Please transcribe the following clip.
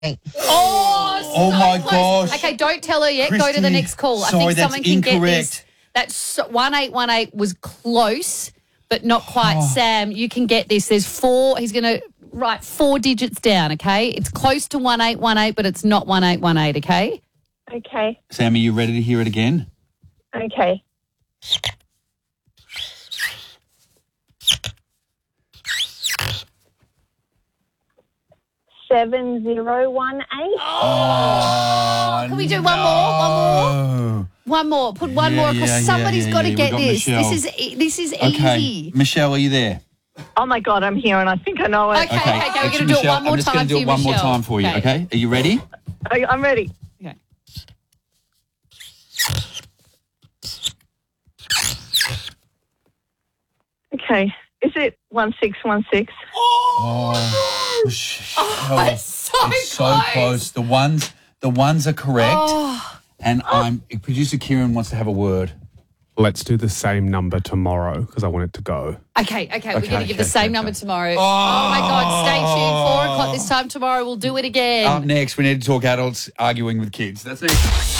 Oh, my gosh. Okay, don't tell her yet. Go to the Christy, next call. sorry, I think that's someone can get incorrect. this. That's 1818 was close, but not quite. Sam, you can get this. There's 4. He's going to write 4 digits down, okay? It's close to 1818, but it's not 1818, okay? Okay. Sam, are you ready to hear it again? Okay. $7018. Can we do one more? One more. Put one more because somebody's got to get this. Michelle. This is Okay. easy. Michelle, are you there? Oh, my God, I'm here and I think I know it. Okay. We're going to do it one more I'm just time going to do for it you, one more Michelle. time for you, okay? Are you ready? I'm ready. Okay. Okay. Is it 1616? Michelle, it's so close. The ones are correct. And producer Kieran wants to have a word. Let's do the same number tomorrow because I want it to go. Okay. We're going to give the same number tomorrow. Oh, my God. Stay tuned. 4 o'clock this time tomorrow. We'll do it again. Up next, we need to talk adults arguing with kids. That's next.